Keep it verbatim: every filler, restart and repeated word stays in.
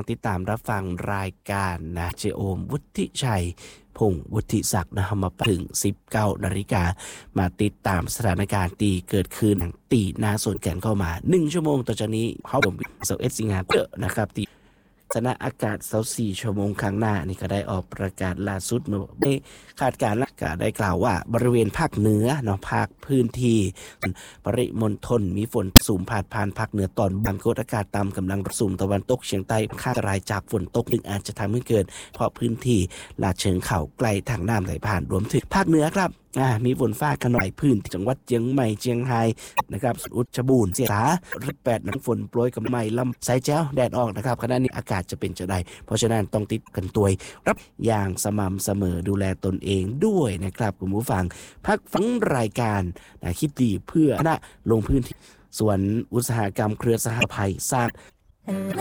ติดตามรับฟังรายการนะเจโอมวุฒิชัยพงษ์วุฒิศักดิ์นะฮะมาถึง สิบเก้านาฬิกามาติดตามสถานการณ์ที่เกิดขึ้นตีน่าสนใจเข้ามาหนึ่งชั่วโมงต่อจากนี้เฮาผมเสาร์เอ็ดสิงหาคมนะครับที่สถานอากาศเสาร์สี่ชั่วโมงข้างหน้านี่ก็ได้ออกประกาศล่าสุดมาได้คาดการณ์และก็ได้กล่าวว่าบริเวณภาคเหนือเนาะภาคพื้นที่ปริมณฑลมีฝนสูงผ่านผ่านภาคเหนือตอนบางกดอากาศต่ำกำลังสูงตะวันตกเฉียงใต้ค่าอันตรายจากฝนตกจึงอาจจะทำให้เกิดเพราะพื้นที่ลาดเชิงเขาใกล้ทางน้ำไหลผ่านรวมถึงภาคเหนือครับอ่ามีฝนฟ้าขนองพื้นที่จังหวัดเชียงใหม่เชียงรายนะครับอุตรบูรณ์เสียสาแปดน้ำฝนโปรยกับไม้ลำสายแจ้วแดดออกนะครับขณะนี้อากาศจะเป็นจะได้เพราะฉะนั้นต้องติดกันตัวรับอย่างสม่ำเสมอดูแลตนเองด้วยนะครับคุณผู้ฟังพักฟังรายการนะคิดดีเพื่อคณะลงพื้นที่ส่วนอุตสาหกรรมเครือสหภัยสร้าง